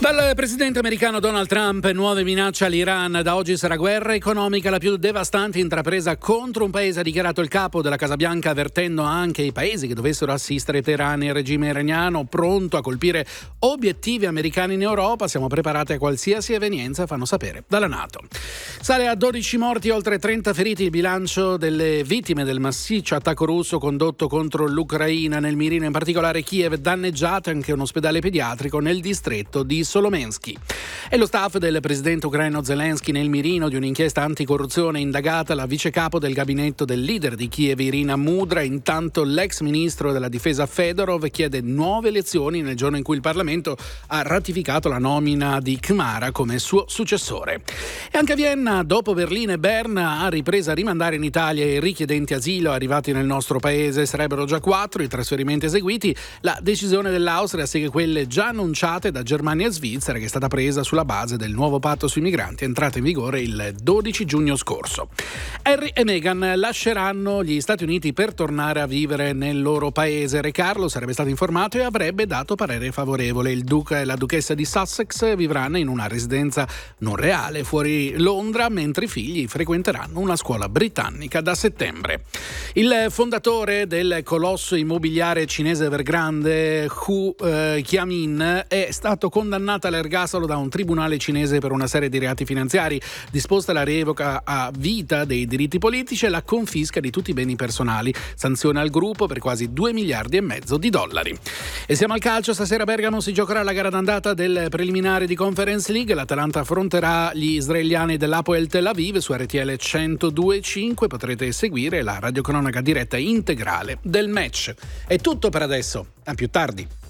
Dal presidente americano Donald Trump, nuove minacce all'Iran. Da oggi sarà guerra economica, la più devastante intrapresa contro un paese, ha dichiarato il capo della Casa Bianca, avvertendo anche i paesi che dovessero assistere Teheran e il regime iraniano, pronto a colpire obiettivi americani in Europa. Siamo preparati a qualsiasi evenienza, fanno sapere dalla NATO. Sale a 12 morti, oltre 30 feriti il bilancio delle vittime del massiccio attacco russo condotto contro l'Ucraina. Nel mirino in particolare Kiev, danneggiato anche un ospedale pediatrico nel distretto di Solomensky. E lo staff del presidente ucraino Zelensky nel mirino di un'inchiesta anticorruzione, indagata la vice capo del gabinetto del leader di Kiev Irina Mudra. Intanto l'ex ministro della difesa Fedorov chiede nuove elezioni nel giorno in cui il Parlamento ha ratificato la nomina di Kmara come suo successore. E anche Vienna, dopo Berlino e Berna, ha ripreso a rimandare in Italia i richiedenti asilo arrivati nel nostro paese. Sarebbero già 4 i trasferimenti eseguiti. La decisione dell'Austria segue quelle già annunciate da Germania e Svizzera, che è stata presa sulla base del nuovo patto sui migranti entrato in vigore il 12 giugno scorso. Harry e Meghan lasceranno gli Stati Uniti per tornare a vivere nel loro paese. Re Carlo sarebbe stato informato e avrebbe dato parere favorevole. Il duca e la duchessa di Sussex vivranno in una residenza non reale fuori Londra, mentre i figli frequenteranno una scuola britannica da settembre. Il fondatore del colosso immobiliare cinese Evergrande, Hu Qiamin, è stato condannato all'ergastolo da un tribunale cinese per una serie di reati finanziari, disposta la revoca a vita dei diritti politici e la confisca di tutti i beni personali, sanzione al gruppo per quasi 2,5 miliardi di dollari. E siamo al calcio, stasera a Bergamo si giocherà la gara d'andata del preliminare di Conference League. L'Atalanta affronterà gli israeliani dell'Hapoel Tel Aviv su RTL 102.5. Potrete seguire la radiocronaca diretta integrale del match. È tutto per adesso, a più tardi.